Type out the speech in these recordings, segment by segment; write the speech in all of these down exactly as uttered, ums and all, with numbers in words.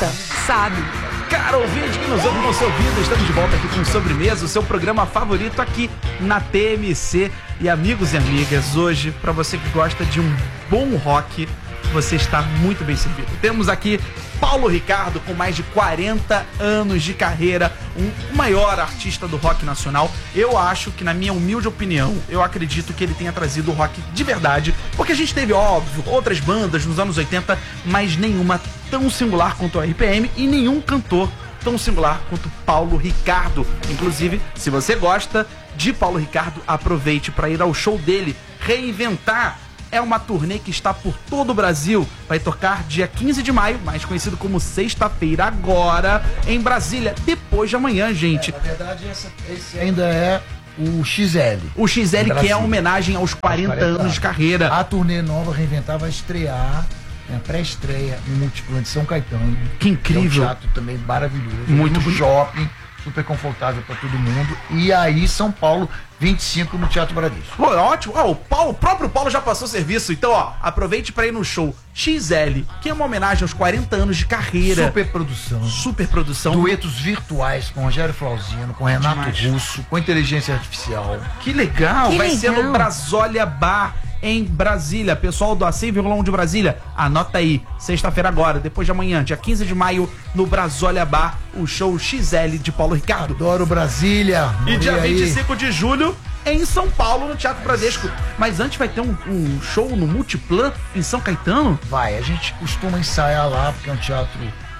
gosta, sabe. Cara, ouvinte que nos ouve no seu ouvido, estamos de volta aqui com Sobremesa, o seu programa favorito aqui na T M C. E amigos e amigas, hoje, pra você que gosta de um bom rock, você está muito bem servido. Temos aqui Paulo Ricardo, com mais de quarenta anos de carreira, um, o maior artista do rock nacional. Eu acho que, na minha humilde opinião, eu acredito que ele tenha trazido o rock de verdade, porque a gente teve, óbvio, outras bandas nos anos oitenta, mas nenhuma tão singular quanto o R P M e nenhum cantor tão singular quanto Paulo Ricardo. Inclusive, se você gosta de Paulo Ricardo, aproveite para ir ao show dele, Reinventar. É uma turnê que está por todo o Brasil. Vai tocar dia quinze de maio, mais conhecido como sexta-feira, agora, em Brasília, depois de amanhã, gente. É, na verdade, essa, esse ainda é o X L. O X L, que é a homenagem aos quarenta anos de carreira. A turnê nova Reinventar vai estrear, é a pré-estreia no Multiplan de São Caetano. Que incrível. É um teatro também maravilhoso. Muito no shopping, super confortável para todo mundo. E aí, São Paulo, vinte e cinco no Teatro Bradesco. Pô, ótimo. Ó, o, Paulo, o próprio Paulo já passou serviço. Então, ó, aproveite para ir no show X L, que é uma homenagem aos quarenta anos de carreira. Super produção. Super produção. Duetos virtuais com Rogério Flauzino, com Renato Demais. Russo, com inteligência artificial. Que legal. Que Vai legal. ser no Brasólia Bar, em Brasília. Pessoal do A cem vírgula um de Brasília, anota aí, sexta-feira agora, depois de amanhã, dia quinze de maio, no Brasólia Bar, o show X L de Paulo Ricardo. Adoro Brasília. E dia aí. vinte e cinco de julho, em São Paulo, no Teatro Bradesco. Mas antes vai ter um, um show no Multiplan, em São Caetano? Vai, a gente costuma ensaiar lá, porque é um teatro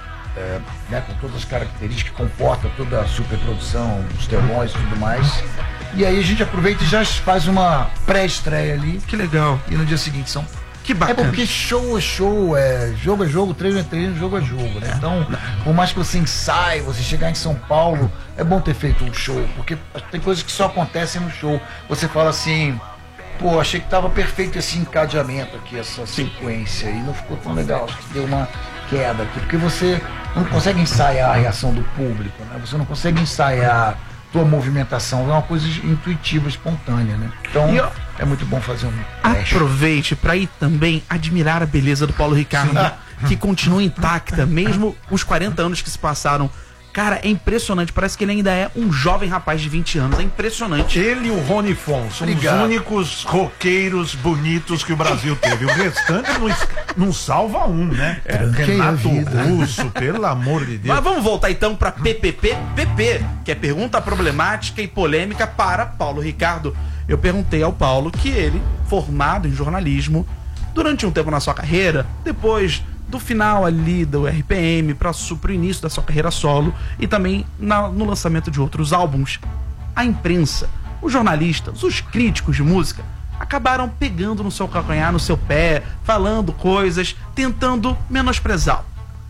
é, né, com todas as características, que comporta toda a superprodução, os telões e tudo mais. E aí a gente aproveita e já faz uma pré-estreia ali. Que legal. E no dia seguinte são. Que É bacana. porque show é show, é, jogo é jogo, treino é treino, jogo é jogo, né? Então, por mais que você ensaie, você chegar em São Paulo, é bom ter feito um show, porque tem coisas que só acontecem no show. Você fala assim, pô, achei que tava perfeito esse encadeamento aqui, essa sequência, e não ficou tão legal, acho que deu uma queda aqui, porque você não consegue ensaiar a reação do público, né? Você não consegue ensaiar tua movimentação, é uma coisa intuitiva, espontânea, né? Então, E, ó, é muito bom fazer um teste. aproveite para ir também admirar a beleza do Paulo Ricardo, que continua intacta, mesmo os quarenta anos que se passaram. Cara, é impressionante, parece que ele ainda é um jovem rapaz de vinte anos, é impressionante. Ele e o Rony Fon são Obrigado. os únicos roqueiros bonitos que o Brasil teve. O restante não, não salva um, né? Tranquei a Renato vida. Russo, pelo amor de Deus. Mas vamos voltar então para P P P P P, que é pergunta problemática e polêmica para Paulo Ricardo. Eu perguntei ao Paulo que ele, formado em jornalismo, durante um tempo na sua carreira, depois do final ali do R P M para o início da sua carreira solo e também na, no lançamento de outros álbuns, a imprensa, os jornalistas, os críticos de música acabaram pegando no seu calcanhar, no seu pé, falando coisas, tentando menosprezá-lo.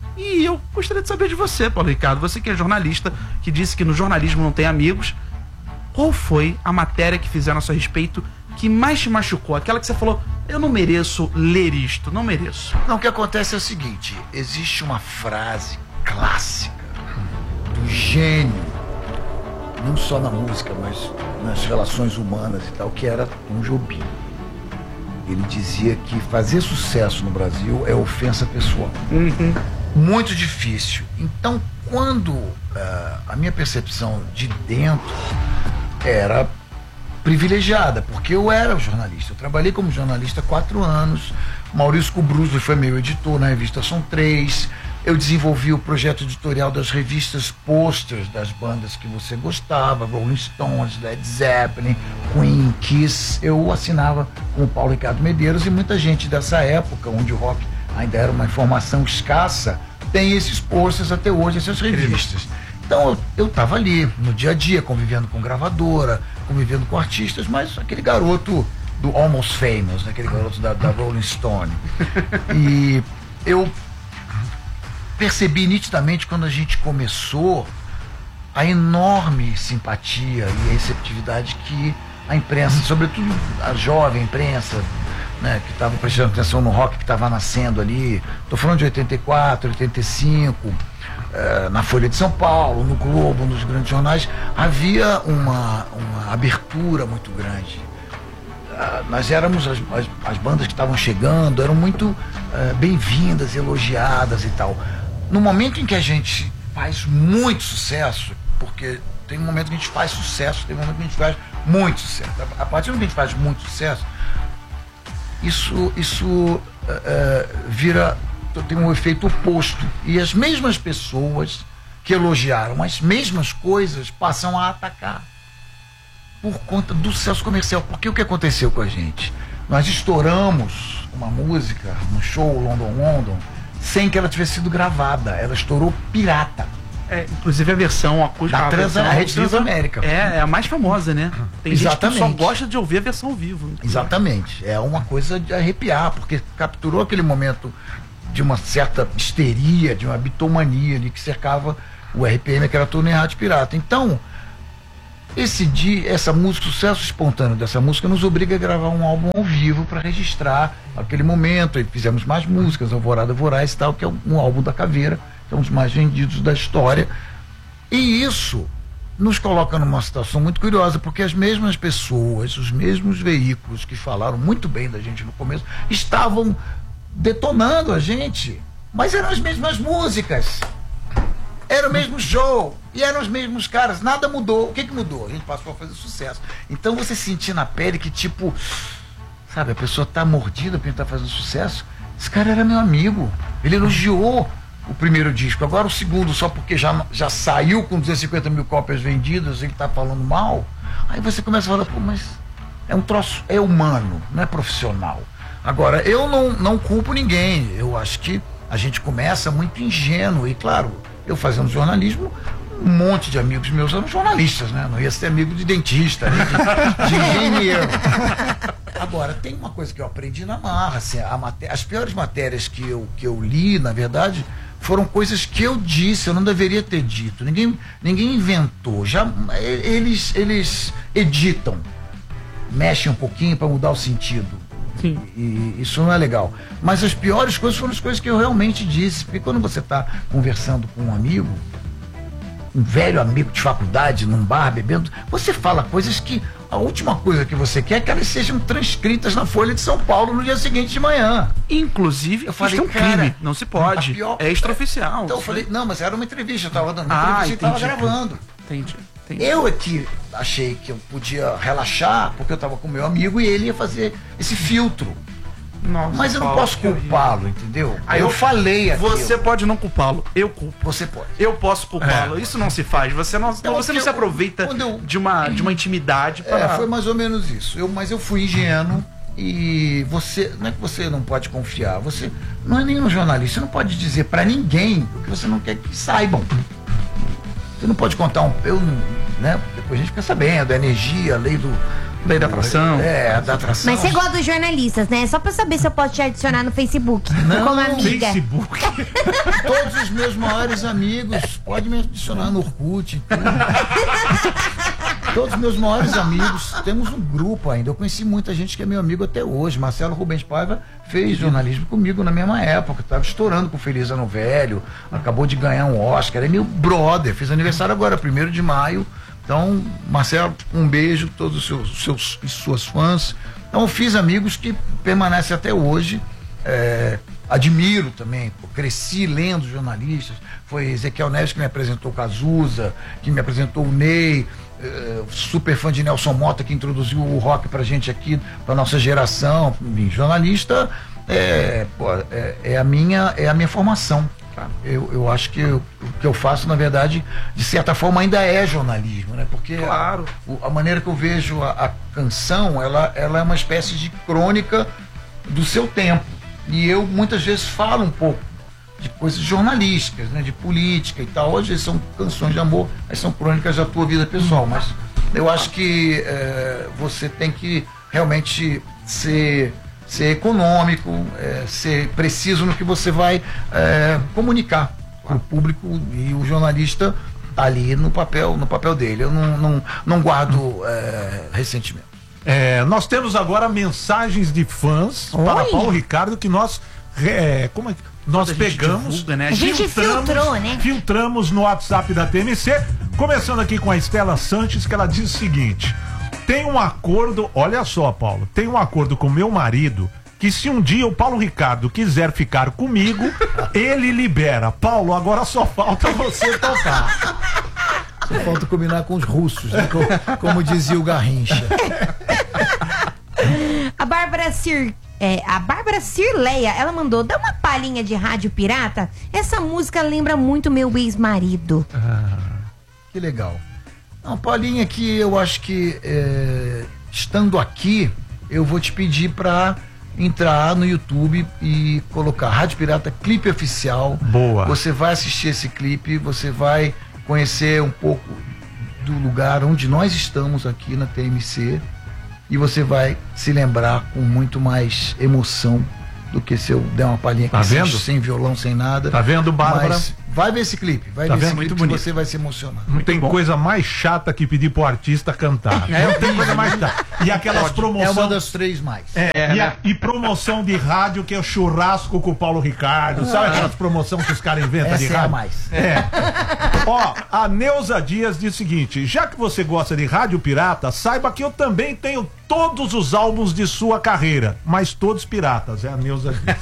E eu gostaria de saber de você, Paulo Ricardo, você que é jornalista, que disse que no jornalismo não tem amigos, qual foi a matéria que fizeram a seu respeito que mais te machucou? Aquela que você falou, eu não mereço ler isto, não mereço. Não, o que acontece é o seguinte, existe uma frase clássica do gênio, não só na música, mas nas relações humanas e tal, que era Tom Jobim. Ele dizia que fazer sucesso no Brasil é ofensa pessoal. Uhum. Muito difícil. Então, quando uh, a minha percepção de dentro era privilegiada, porque eu era jornalista. Eu trabalhei como jornalista há quatro anos. Maurício Cubruzzo foi meu editor na revista São Três. Eu desenvolvi o projeto editorial das revistas posters das bandas que você gostava, Rolling Stones, Led Zeppelin, Queen, Kiss. Eu assinava com o Paulo Ricardo Medeiros, e muita gente dessa época, onde o rock ainda era uma informação escassa, tem esses posters até hoje, essas revistas. Então eu estava ali, no dia a dia, convivendo com gravadora, convivendo com artistas, mas aquele garoto do Almost Famous, né? Aquele garoto da, da Rolling Stone. E eu percebi nitidamente, quando a gente começou, a enorme simpatia e a receptividade que a imprensa, sobretudo a jovem imprensa, né, que estava prestando atenção no rock que estava nascendo ali, estou falando de oitenta e quatro, oitenta e cinco, eh, na Folha de São Paulo, no Globo, nos grandes jornais, havia uma, uma abertura muito grande. Uh, nós éramos, as, as, as bandas que estavam chegando eram muito uh, bem-vindas, elogiadas e tal. no momento em que a gente faz muito sucesso, porque tem um momento que a gente faz sucesso, tem um momento que a gente faz muito sucesso. A partir do momento que a gente faz muito sucesso, isso, isso uh, uh, vira, tem um efeito oposto. E as mesmas pessoas que elogiaram as mesmas coisas passam a atacar por conta do sucesso comercial. Porque o que aconteceu com a gente? Nós estouramos uma música no show London London sem que ela tivesse sido gravada. Ela estourou pirata. É, inclusive a versão acústica da Trans, a Rede Transamérica. É, é a mais famosa, né? Tem Exatamente. gente que só gosta de ouvir a versão ao vivo. Exatamente. É uma coisa de arrepiar, porque capturou aquele momento de uma certa histeria, de uma bitomania ali que cercava o R P M, que era turnê rádio pirata. Então, esse dia, essa música, o sucesso espontâneo dessa música nos obriga a gravar um álbum ao vivo para registrar aquele momento. E fizemos mais músicas, Alvorada Voraz e tal, que é um álbum da Caveira, que é um dos mais vendidos da história. E isso nos coloca numa situação muito curiosa, porque as mesmas pessoas, os mesmos veículos que falaram muito bem da gente no começo, estavam detonando a gente, mas eram as mesmas músicas, era o mesmo show, e eram os mesmos caras, nada mudou. O que que mudou? A gente passou a fazer sucesso. Então você sentir na pele que, tipo, sabe, a pessoa tá mordida porque tá fazendo sucesso. Esse cara era meu amigo, ele elogiou o primeiro disco, agora o segundo, só porque já, já saiu com duzentas e cinquenta mil cópias vendidas, ele tá falando mal. Aí você começa a falar, pô, mas é um troço, é humano, não é profissional. Agora, eu não, não culpo ninguém, eu acho que a gente começa muito ingênuo, e claro, eu fazendo jornalismo, um monte de amigos meus eram jornalistas, né? Não ia ser amigo de dentista, né? de, de engenheiro. Agora, tem uma coisa que eu aprendi na marra, assim, a maté- as piores matérias que eu, que eu li, na verdade, foram coisas que eu disse, eu não deveria ter dito. Ninguém, ninguém inventou. Já, eles, eles editam, mexem um pouquinho para mudar o sentido. Sim. E isso não é legal. Mas as piores coisas foram as coisas que eu realmente disse. Porque quando você está conversando com um amigo, um velho amigo de faculdade, num bar, bebendo, você fala coisas que a última coisa que você quer é que elas sejam transcritas na Folha de São Paulo no dia seguinte de manhã. Inclusive, eu falei, isso é um cara, crime, não se pode. Pior, é extraoficial. Então eu falei, não, mas era uma entrevista, eu estava dando uma ah, entrevista e estava gravando. Entendi, entendi. Eu é que achei que eu podia relaxar, porque eu estava com meu amigo e ele ia fazer esse filtro. Nossa, mas eu não Paulo, posso culpá-lo, entendeu? Aí eu, eu falei aquilo. Você pode não culpá-lo, eu culpo. Você pode. Eu posso culpá-lo. É. Isso não se faz. Você não, Então, você não se aproveita eu, de, uma, de uma intimidade para... É, foi mais ou menos isso. Eu, mas eu fui ingênuo e você... Não é que você não pode confiar. Você não é nenhum jornalista. Você não pode dizer para ninguém o que você não quer que saibam. Você não pode contar um... Eu, né? Depois a gente fica sabendo. A energia, a lei do... Lei da atração. É, a da atração. Mas você gosta dos jornalistas, né? Só pra saber se eu posso te adicionar no Facebook. Não, como amiga. Facebook. Todos os meus maiores amigos, pode me adicionar no Orkut. Tudo. Todos os meus maiores amigos, temos um grupo ainda. Eu conheci muita gente que é meu amigo até hoje. Marcelo Rubens Paiva fez jornalismo comigo na mesma época. Estava estourando com Feliz Ano Velho. Acabou de ganhar um Oscar. É meu brother. Fiz aniversário agora, primeiro de maio. Então, Marcelo, um beijo, todos os seus, seus e suas fãs. Então, fiz amigos que permanecem até hoje. É, admiro também, pô, cresci lendo jornalistas. Foi Ezequiel Neves que me apresentou o Cazuza, que me apresentou o Ney, é, super fã de Nelson Mota, que introduziu o rock pra gente aqui, pra nossa geração. Enfim, jornalista é, pô, é, é, a minha, é a minha formação. Eu, eu acho que eu, o que eu faço, na verdade, de certa forma ainda é jornalismo, né? Porque claro. a, a maneira que eu vejo a, a canção, ela, ela é uma espécie de crônica do seu tempo. E eu muitas vezes falo um pouco de coisas jornalísticas, né? De política e tal. Hoje são canções de amor, mas são crônicas da tua vida pessoal. Mas eu acho que é, você tem que realmente ser... ser econômico, é, ser preciso no que você vai é, comunicar para o público, e o jornalista está ali no papel, no papel dele. Eu não, não, não guardo é, ressentimento. É, nós temos agora mensagens de fãs Oi? para Paulo Ricardo que nós é, como é, nós a pegamos, divulga, né? A gente filtrou, né? filtramos no WhatsApp da T M C, começando aqui com a Estela Sanches, que ela diz o seguinte: tem um acordo, olha só, Paulo, tem um acordo com meu marido que se um dia o Paulo Ricardo quiser ficar comigo, ele libera. Paulo, agora só falta você tocar. Só falta combinar com os russos, né? como, como dizia o Garrincha. A Bárbara Cir... É, a Bárbara Cirleia, ela mandou, dá uma palhinha de rádio pirata. Essa música lembra muito meu ex-marido. Ah, que legal. Não, Paulinha, que eu acho que é, estando aqui, eu vou te pedir pra entrar no YouTube e colocar Rádio Pirata Clipe Oficial. Boa. Você vai assistir esse clipe, você vai conhecer um pouco do lugar onde nós estamos aqui na T M C. E você vai se lembrar com muito mais emoção do que se eu der uma palhinha aqui, tá vendo? Sem violão, sem nada. Tá vendo, Bárbara? Mas vai ver esse clipe, vai Tá ver vendo? esse Muito clipe bonito. que você vai se emocionar. Não tem bom. coisa mais chata que pedir pro artista cantar. É, Não tem coisa mais chata. E aquelas É promoções. uma das três mais. É, e, a- e promoção de rádio que é o churrasco com o Paulo Ricardo. Sabe aquelas promoções que os caras inventam de Essa é a rádio? mais. É. Ó, a Neuza Dias diz o seguinte: já que você gosta de rádio pirata, saiba que eu também tenho todos os álbuns de sua carreira, mas todos piratas. É a Neuza Dias.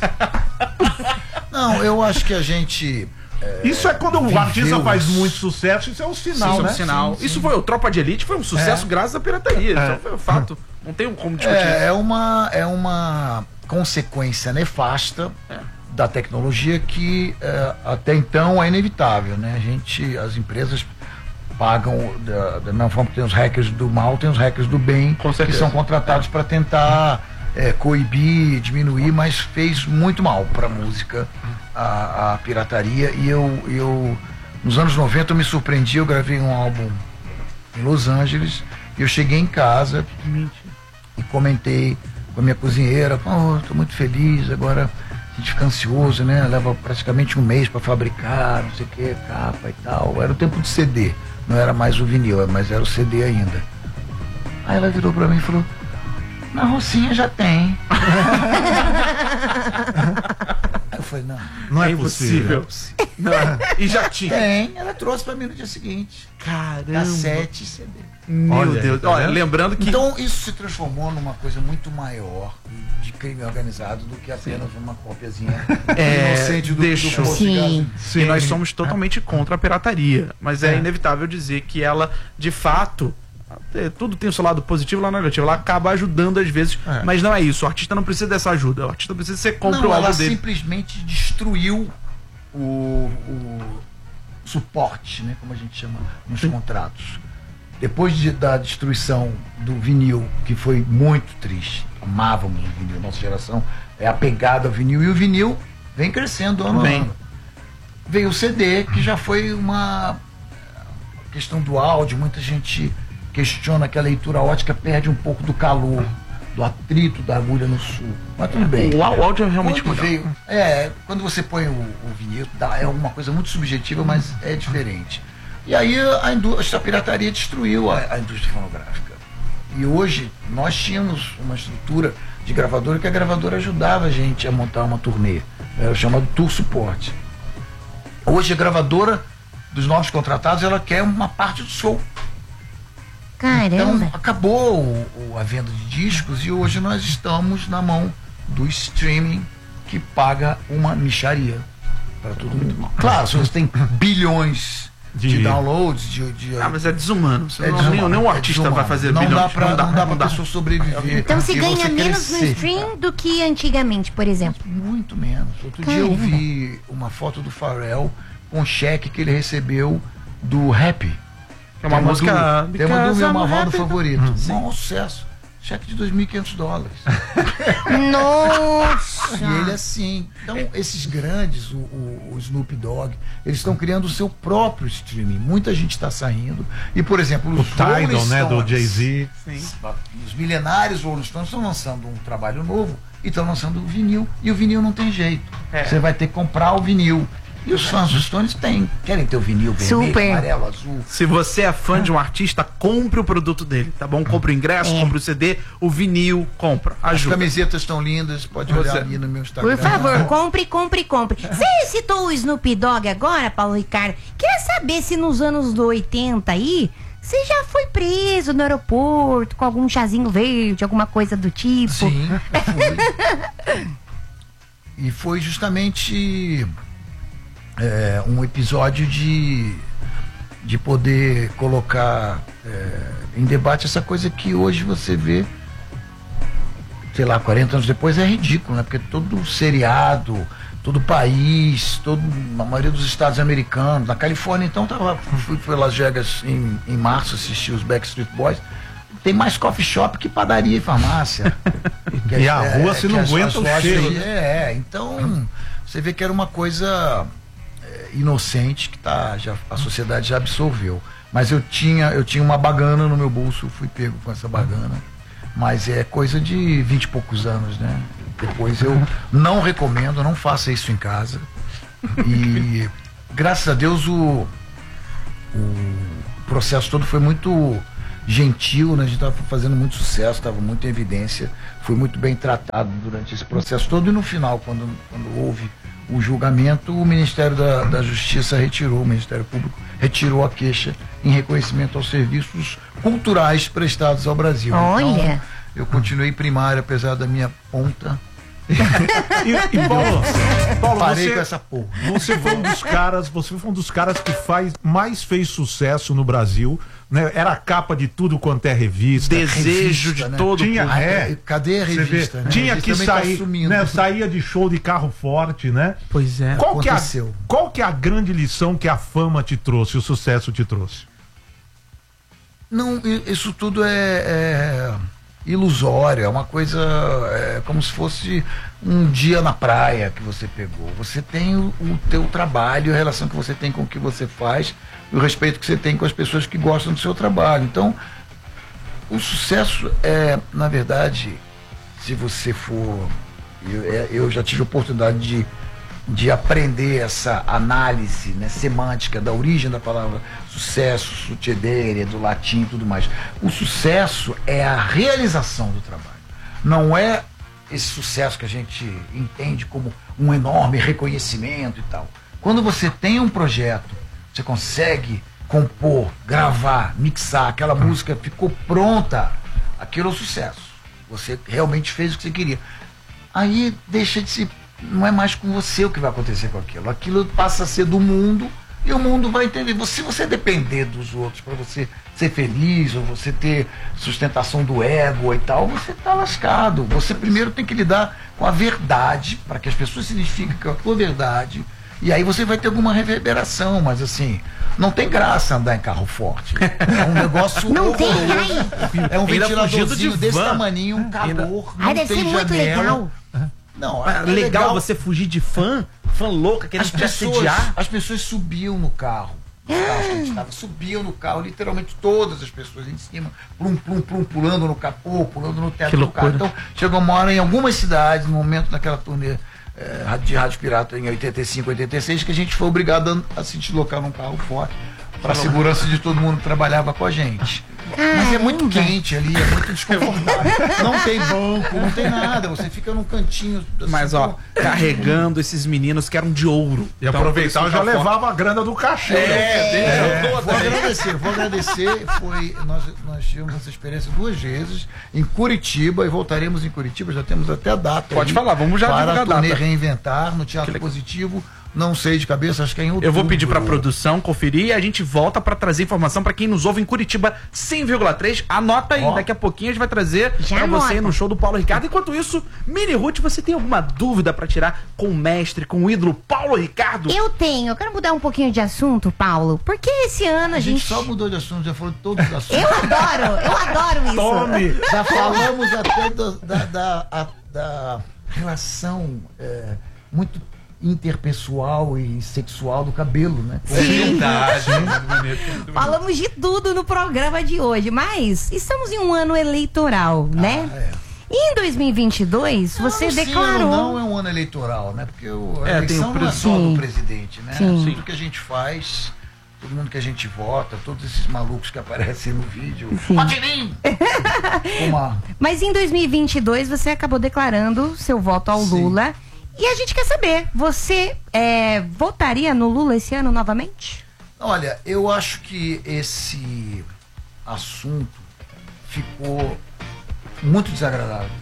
Não, eu acho que a gente... Isso é quando o Viveu artista faz isso. muito sucesso, isso é um sinal, Isso é um né? sinal. Isso foi o Tropa de Elite, foi um sucesso graças à pirataria. Isso foi um fato. Não tem como discutir isso. É, é uma, é uma consequência nefasta da tecnologia que é, até então é inevitável, né? A gente, as empresas pagam da, da mesma forma que tem os hackers do mal, tem os hackers do bem, Com que certeza. são contratados para tentar é, coibir, diminuir, mas fez muito mal para a música a, a pirataria. E eu, eu nos anos noventa eu me surpreendi, eu gravei um álbum em Los Angeles e eu cheguei em casa e comentei com a minha cozinheira: oh, tô muito feliz, agora a gente fica ansioso, né? Leva praticamente um mês para fabricar, não sei o que, capa e tal. Era o tempo de C D, não era mais o vinil, mas era o C D ainda. Aí ela virou para mim e falou: na Rocinha já tem. Aí eu falei: não, Não é, É possível. impossível. Não, e já tinha. tem. Ela trouxe para mim no dia seguinte. Caramba. Cassete e C D. Meu Olha aí, Deus. tá Olha, vendo? lembrando que. Então isso se transformou numa coisa muito maior de crime organizado do que apenas uma cópiazinha É, inocente do, deixou. do posto de Sim. gasolina. E nós somos totalmente contra a pirataria. Mas é, É. inevitável dizer que ela, de fato, é, tudo tem o seu lado positivo e lado negativo. Ela acaba ajudando às vezes, É. mas não é isso. O artista não precisa dessa ajuda. O artista precisa que você compre Não, o ela álbum dele. simplesmente destruiu o, o suporte, né, como a gente chama nos contratos. Depois de- da destruição do vinil, que foi muito triste, amávamos o vinil, nossa geração é apegada ao vinil, e o vinil vem crescendo ano a Vem. ano. Veio o C D, que já foi uma questão do áudio, muita gente questiona que a leitura ótica perde um pouco do calor, do atrito da agulha no sul. Mas tudo bem. O á- o áudio é realmente Quando melhor. veio, é, quando você põe o, o vinil, dá, é alguma coisa muito subjetiva, mas é diferente. E aí a indústria, a pirataria destruiu a, a indústria fonográfica. E hoje nós tínhamos uma estrutura de gravadora que a gravadora ajudava a gente a montar uma turnê. Era o chamado Tour Support. Hoje a gravadora dos novos contratados, ela quer uma parte do show. Caramba. Então acabou o- o- a venda de discos e hoje nós estamos na mão do streaming, que paga uma mixaria para todo mundo. Claro, se você tem bilhões de, De- downloads, de, de Ah, mas é desumano. Você é não, desumano, nem, nem o é artista desumano. vai fazer não bilhões. dá pra, não dá, não pra dá. pessoa sobreviver. Então se e ganha você menos no crescer. stream do que antigamente, por exemplo. Muito menos. Outro dia eu Caramba. vi uma foto do Pharrell com um cheque que ele recebeu do Rap. É uma Tema música. do, tema do meu Marvaldo Rap. favorito. Sim. Um sucesso. Cheque de dois mil e quinhentos dólares. Nossa. E ele assim. Então, esses grandes, o, o, o Snoop Dogg, eles estão criando o seu próprio streaming. Muita gente está saindo. E, por exemplo, O os Rolling Tidal, né, do Stones, Jay-Z. Sim. os milenários Rolling Stones estão lançando um trabalho novo e estão lançando o vinil. E o vinil não tem jeito. É. Você vai ter que comprar o vinil. E os fãs dos Stones têm, querem ter o vinil vermelho, Super. amarelo, azul. Se você é fã de um artista, compre o produto dele, tá bom? Compre o ingresso, É. compre o C D, o vinil, compra. As Ajuda. camisetas estão lindas, pode Você- olhar ali no meu Instagram. Por favor, compre, compre, compre. Você citou o Snoop Dogg agora, Paulo Ricardo. Queria saber se nos anos oitenta aí, você já foi preso no aeroporto com algum chazinho verde, alguma coisa do tipo? Sim, fui. E foi justamente é, um episódio de, de poder colocar é, em debate essa coisa que hoje você vê, sei lá, quarenta anos depois é ridículo, né? Porque todo seriado, todo país, todo, a maioria dos estados americanos, na Califórnia então tava, fui, fui a Las Vegas em, em março assistir os Backstreet Boys, tem mais coffee shop que padaria e farmácia. E a é, rua se não aguenta o cheiro. É, então você vê que era uma coisa é, inocente que tá, já, a sociedade já absorveu. Mas eu tinha, eu tinha uma bagana no meu bolso, eu fui pego com essa bagana. Mas é coisa de vinte e poucos anos, né? Depois eu não recomendo, não faça isso em casa. E graças a Deus o, o processo todo foi muito gentil, né? A gente estava fazendo muito sucesso, estava muito em evidência, foi muito bem tratado durante esse processo todo. E no final, quando, quando houve o julgamento, o Ministério da, da Justiça retirou, o Ministério Público retirou a queixa em reconhecimento aos serviços culturais prestados ao Brasil. Olha! Então, eu continuei primário, apesar da minha ponta. E, e Paulo, Paulo Parei você, com essa porra. Você foi um dos caras, você foi um dos caras que faz, mais fez sucesso no Brasil, né? Era a capa de tudo quanto é revista. Desejo revista, de né? todo Tinha, público. é, Cadê a revista? vê, Né? tinha A que revista também sair, tá sumindo. né? Saía de show de carro forte, né? Pois é. Qual que é, a, Aconteceu. qual que é a grande lição que a fama te trouxe, o sucesso te trouxe? Não, isso tudo é, é ilusório, é uma coisa, é como se fosse um dia na praia que você pegou. Você tem o, o teu trabalho, a relação que você tem com o que você faz, e o respeito que você tem com as pessoas que gostam do seu trabalho. Então, o sucesso é, na verdade, se você for... Eu, eu já tive a oportunidade de, de aprender essa análise, né, semântica da origem da palavra sucesso, succedere, do latim e tudo mais. O sucesso é a realização do trabalho. Não é esse sucesso que a gente entende como um enorme reconhecimento e tal. Quando você tem um projeto, você consegue compor, gravar, mixar, aquela música ficou pronta, aquilo é o sucesso. Você realmente fez o que você queria. Aí deixa de se... Não é mais com você o que vai acontecer com aquilo. Aquilo passa a ser do mundo e o mundo vai entender. Se você depender dos outros para você ser feliz ou você ter sustentação do ego e tal, você tá lascado. Você primeiro tem que lidar com a verdade, para que as pessoas se identifiquem com a tua verdade, e aí você vai ter alguma reverberação, mas assim, não tem graça andar em carro forte. É um negócio Não tem, horroroso. É um Ainda ventiladorzinho fugindo de desse van. tamanho, um calor, não Ai, deve tem ser muito janela. legal. Não, Ah, é legal, você fugir de fã, fã louca, querendo as te pessoas, assediar. as pessoas subiam no carro. Os carros que a gente estava, subiam no carro, literalmente todas as pessoas em cima, plum, plum, plum, pulando no capô, pulando no teto Que do carro. loucura. Então, chegou uma hora em algumas cidades, no momento daquela turnê eh, de Rádio Pirata em oitenta e cinco, oitenta e seis, que a gente foi obrigado a se deslocar num carro forte, para a segurança de todo mundo que trabalhava com a gente. Mas é muito quente ali, é muito desconfortável. Não tem banco, não tem nada, você fica num cantinho. Assim, Mas ó, carregando esses meninos que eram de ouro. E aproveitar, eu já Então, por isso que levava a grana do cachê. É, É, vou agradecer, vou agradecer. Foi, nós, nós tivemos essa experiência duas vezes em Curitiba e voltaremos em Curitiba, já temos até a data. Pode aí, falar, vamos já para divulgar a a turnê data. Reinventar no Teatro Positivo. Não sei de cabeça, acho que é em outubro. Eu vou pedir pra produção conferir e a gente volta pra trazer informação pra quem nos ouve em Curitiba cem vírgula três. Anota aí, Ó. daqui a pouquinho a gente vai trazer Já pra você ir anota. no show do Paulo Ricardo. Enquanto isso, Mini Ruth, você tem alguma dúvida pra tirar com o mestre, com o ídolo Paulo Ricardo? Eu tenho, eu quero mudar um pouquinho de assunto, Paulo, porque esse ano a, A gente gente... só mudou de assunto, já falou de todos os assuntos. Eu adoro, eu adoro isso. Tome! Já falamos até do- da, da, a- da relação é, muito interpessoal e sexual do cabelo, né? Verdade, muito bonito, muito bonito. Falamos de tudo no programa de hoje, mas estamos em um ano eleitoral, né? Ah, é. E em dois mil e vinte e dois, você Não, sim, declarou... Não é um ano eleitoral, né? Porque o, a É, tem eleição o não é pres- só Sim. do presidente, né? Sim. Tudo que a gente faz, todo mundo que a gente vota, todos esses malucos que aparecem no vídeo. Sim. Vote em mim! Uma... Mas em dois mil e vinte e dois você acabou declarando seu voto ao Sim. Lula. E a gente quer saber, você é, votaria no Lula esse ano novamente? Olha, eu acho que esse assunto ficou muito desagradável.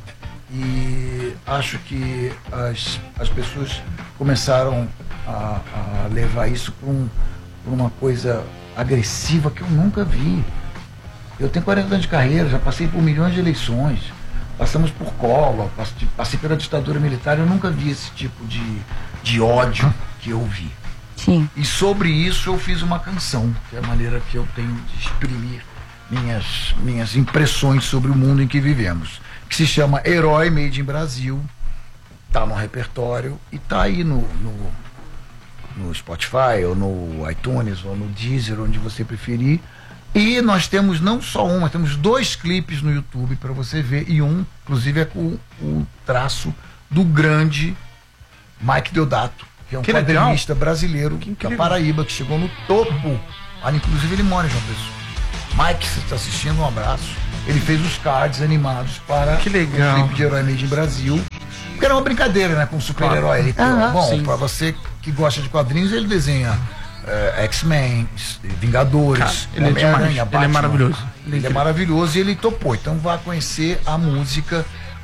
E acho que as, as pessoas começaram a, a levar isso para um, uma coisa agressiva que eu nunca vi. Eu tenho quarenta anos de carreira, já passei por milhões de eleições, passamos por Collor, passei, passei pela ditadura militar, eu nunca vi esse tipo de, de ódio que eu vi. Sim. E sobre isso eu fiz uma canção, que é a maneira que eu tenho de exprimir minhas, minhas impressões sobre o mundo em que vivemos, que se chama Herói Made in Brasil, tá no repertório e tá aí no, no, no Spotify, ou no iTunes, ou no Deezer, onde você preferir. E nós temos não só um, mas temos dois clipes no YouTube para você ver, e um, inclusive, é com o traço do grande Mike Deodato, que é um Que quadrinista brasileiro Que da incrível. Paraíba, que chegou no topo. Ah, inclusive ele mora em João Pessoa. Mike, você está assistindo, um abraço. Ele fez os cards animados para Que legal. o clipe de Herói Made in Brasil. Porque era uma brincadeira, né, com o super-herói. Ele- Aham. Bom, Sim. para você que gosta de quadrinhos, ele desenha eh, X-Men, Vingadores, Cara, ele é Homem-Aranha, demais. Ele é Batman. maravilhoso. Ele Ele é é incrível. maravilhoso e ele topou. Então vá conhecer a música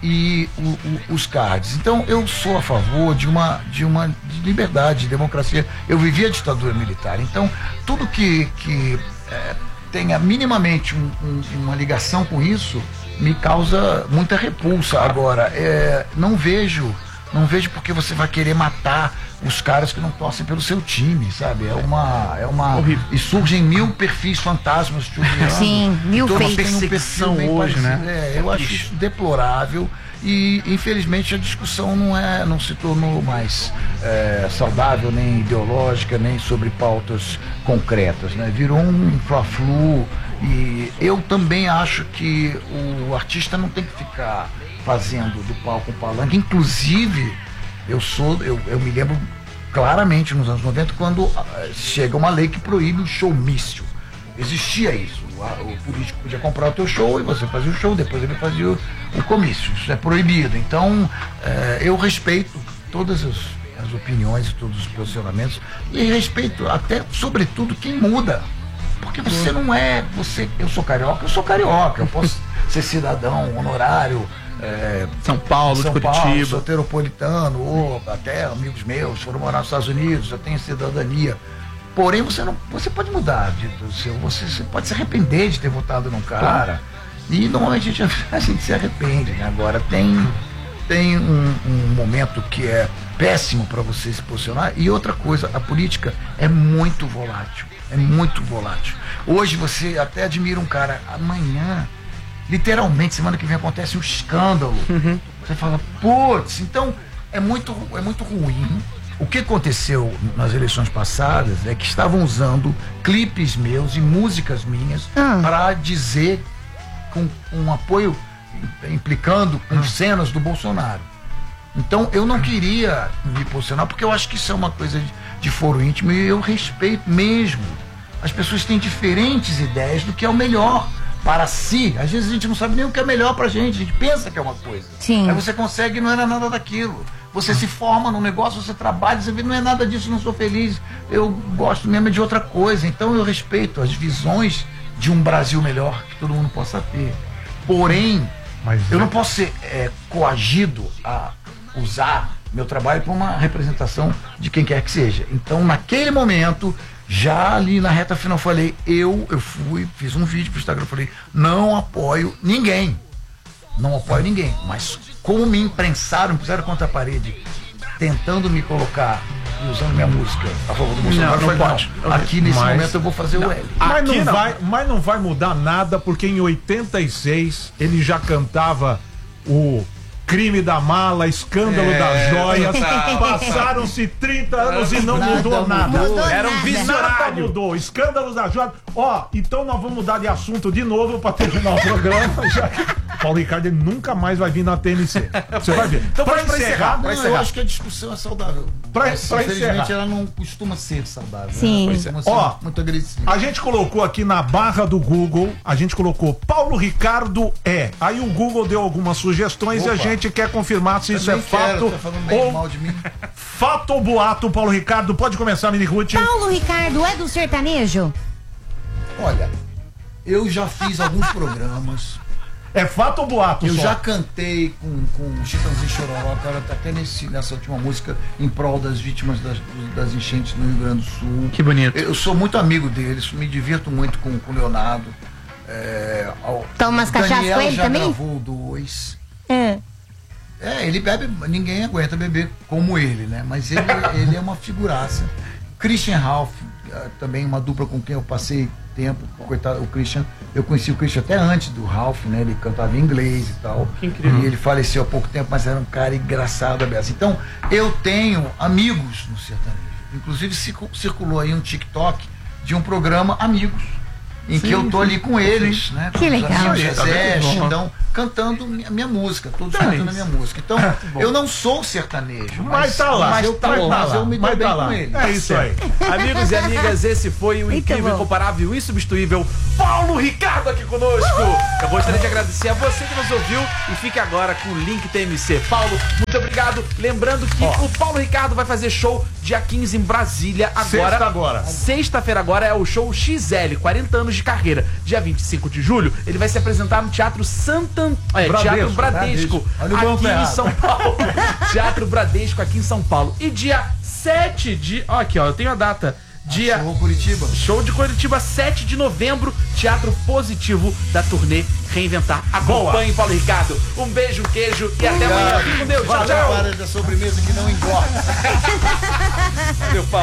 e o- o- os cards. Então eu sou a favor de uma, de uma de liberdade, de democracia. Eu vivi a ditadura militar. Então tudo que, que eh, tenha minimamente um- um- uma ligação com isso me causa muita repulsa. Agora, eh, não vejo, não vejo porque você vai querer matar os caras que não torcem pelo seu time, sabe? É uma, é uma Horrível. e surgem mil perfis fantasmas te olhando. Sim, mil Todos fakes. têm um Perseguição perfil bem hoje, parecido. né? É, eu acho Triste. isso deplorável e infelizmente a discussão não é, não se tornou mais é, saudável, nem ideológica, nem sobre pautas concretas, né? Virou um fla-flu e eu também acho que o artista não tem que ficar fazendo do palco um palanque. Inclusive, eu sou, eu, eu me lembro claramente nos anos noventa quando ah, chega uma lei que proíbe o showmício. Existia isso. O, a- o político podia comprar o teu show e você fazia o show, depois ele fazia o, o comício. Isso é proibido. Então, eh, eu respeito todas as, as opiniões e todos os posicionamentos e respeito até, sobretudo, quem muda. Porque você não é. Você, eu sou carioca, eu sou carioca. Eu posso ser cidadão honorário. eh, São Paulo, São de Paulo, Curitiba. soteropolitano, ou até amigos meus foram morar nos Estados Unidos, já tem cidadania. Porém, você não, você pode mudar de, do seu, você, você pode se arrepender de ter votado num cara. E normalmente a gente, a gente se arrepende, né? Agora tem, tem um, um momento que é péssimo para você se posicionar. E outra coisa, a política é muito volátil. É muito volátil. Hoje você até admira um cara, amanhã, literalmente, semana que vem acontece um escândalo. Você fala, putz, então é muito, é muito ruim. O que aconteceu nas eleições passadas é que estavam usando clipes meus e músicas minhas Ah. para dizer com um apoio implicando com cenas do Bolsonaro. Então eu não queria me posicionar porque eu acho que isso é uma coisa de, de foro íntimo e eu respeito mesmo. As pessoas têm diferentes ideias do que é o melhor para si. Às vezes a gente não sabe nem o que é melhor pra gente, a gente pensa que é uma coisa. Sim. Aí você consegue e não era nada daquilo. Você se forma num negócio, você trabalha, você vê, não é nada disso, não sou feliz. Eu gosto mesmo de outra coisa. Então eu respeito as visões de um Brasil melhor que todo mundo possa ter. Porém, Mas eu não posso ser é, coagido a usar meu trabalho para uma representação de quem quer que seja. Então, naquele momento, já ali na reta final, eu falei, eu, eu fui, fiz um vídeo pro Instagram, eu falei, não apoio ninguém. Não apoio ninguém. Mas como me imprensaram, me puseram contra a parede, tentando me colocar e usando minha música a favor do Bolsonaro, Não, eu não falei, pode. não, aqui nesse Mas- momento eu vou fazer o L. Mas Aqui não, não. vai, mas não vai mudar nada, porque em oitenta e seis ele já cantava o Crime da Mala, Escândalo É, das Joias. total. Passaram-se trinta anos e não Nada mudou nada. mudou. Era um Nada. Nada visionário. mudou. Escândalos das Joias. Ó, então nós vamos mudar de assunto de novo pra terminar o programa. Já que Paulo Ricardo ele nunca mais vai vir na T N C. Você vai ver. Então pra vamos pra encerrar. encerrar, Não, eu encerrar. acho que a discussão é saudável. Pra- Mas, pra infelizmente, encerrar. ela não costuma ser saudável. Sim. Ela costuma ser Ó, muito agressiva. a gente colocou aqui na barra do Google, a gente colocou Paulo Ricardo é. Aí o Google deu algumas sugestões e a Opa. gente quer confirmar se isso é Também quero, fato tá falando bem ou mal de mim. fato ou boato, Paulo Ricardo. Pode começar, Mini Ruth. Paulo Ricardo é do sertanejo? Olha, Eu já fiz alguns programas. É fato ou boato Eu só? já cantei com, com o Chitãozinho Chororó, cara, até nesse, nessa última música, em prol das vítimas das, das enchentes no Rio Grande do Sul. Que bonito. Eu sou muito amigo deles, me divirto muito com, com o Leonardo. É, ao- Toma umas cachaças Daniel com ele já também? gravou dois. É. É, ele bebe, ninguém aguenta beber como ele, né? Mas ele, ele é uma figuraça. Christian Ralph, eh, também uma dupla com quem eu passei tempo, coitado, o Christian, eu conheci o Christian até antes do Ralph, né? Ele cantava em inglês e tal. Que incrível. E ele faleceu há pouco tempo, mas era um cara engraçado, aberto. Então, eu tenho amigos no sertanejo. Inclusive, circu- circulou aí um TikTok de um programa Amigos, em que eu tô ali com eles, né? Que Com os legal. amigos, Aí, tá Zezé, vendo? Xindão, cantando minha, minha música, todos Tá cantando a isso. minha música. Então, eu não sou sertanejo, Mas tá lá, mas, eu, tá mas lá, tá mas lá, eu me dou mas bem tá lá. com ele. É isso aí. Amigos e amigas, esse foi o Muito incrível, bom. incomparável, insubstituível Paulo Ricardo aqui conosco. Eu gostaria de agradecer a você que nos ouviu e fique agora com o link T M C. Paulo, muito obrigado. Lembrando que o Paulo Ricardo vai fazer show dia quinze em Brasília agora. Sexta agora. Sexta-feira agora é o show X L, quarenta anos de carreira. Dia vinte e cinco de julho, ele vai se apresentar no Teatro Santan... É, Bradesco, Teatro Bradesco, Bradesco. Olha o banco aqui em errado. São Paulo. Teatro Bradesco aqui em São Paulo. E dia sete de... Ó, aqui, ó, eu tenho a data. Dia... Show Curitiba. Show de Curitiba, sete de novembro, Teatro Positivo da turnê Reinventar. Acompanhe Paulo Ricardo. Um beijo, um queijo e até amanhã. Fique com Deus. Tchau, tchau. Para da sobremesa que não engorda. Valeu, Paulo.